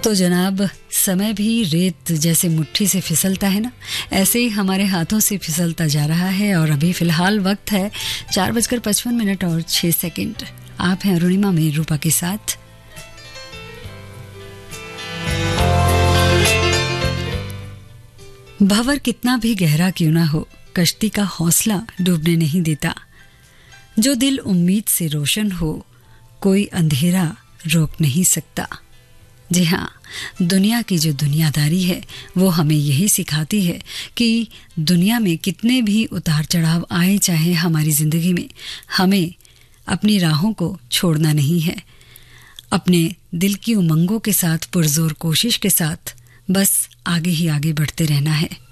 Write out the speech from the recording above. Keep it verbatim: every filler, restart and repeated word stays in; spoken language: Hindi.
तो जनाब, समय भी रेत जैसे मुट्ठी से फिसलता है ना, ऐसे ही हमारे हाथों से फिसलता जा रहा है। और अभी फिलहाल वक्त है चार बजकर पचपन मिनट और छह सेकंड। आप हैं अरुणिमा में रूपा के साथ। भंवर कितना भी गहरा क्यों ना हो, कश्ती का हौसला डूबने नहीं देता। जो दिल उम्मीद से रोशन हो, कोई अंधेरा रोक नहीं सकता। जी हाँ, दुनिया की जो दुनियादारी है वो हमें यही सिखाती है कि दुनिया में कितने भी उतार चढ़ाव आए चाहे हमारी जिंदगी में, हमें अपनी राहों को छोड़ना नहीं है। अपने दिल की उमंगों के साथ, पुरजोर कोशिश के साथ बस आगे ही आगे बढ़ते रहना है।